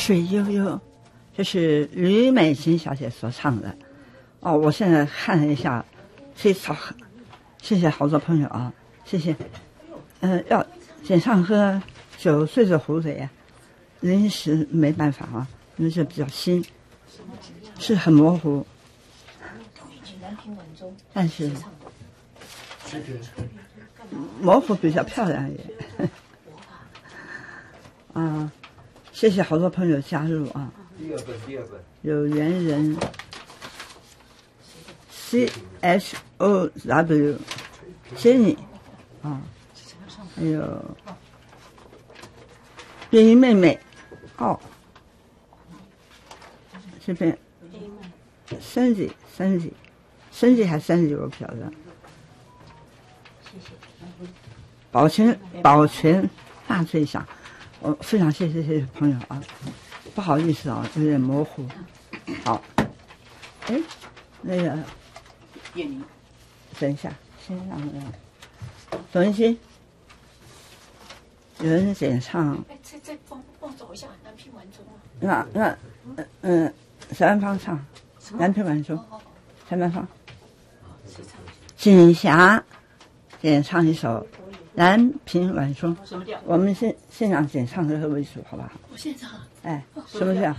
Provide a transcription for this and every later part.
水悠悠，这是吕美琴小姐所唱的。哦，我现在看了一下，非常好，谢谢好多朋友啊，谢谢。要点唱歌9岁的胡子呀，临时没办法啊，因为这比较新，是很模糊，但是模糊比较漂亮一点。啊，谢谢好多朋友加入啊。第二本有缘人 CHOW Jenny 啊，还有变音妹妹哦，这边Sandy 还Sandy我不晓得。保全大最响，我非常谢谢这些朋友啊，不好意思啊，有点模糊。好，哎，那个叶明，等一下，先让董一心，有人点唱。 再帮找一下南屏晚钟那小南方唱南屏晚钟，小南方，锦霞点唱一首南屏晚钟。 什么调？ 我们现场点唱的为主，好不好？ 我现场。 哎，什么调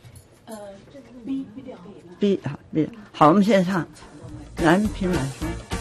？B 调。 B 啊 B。好，我们现在唱南屏晚钟。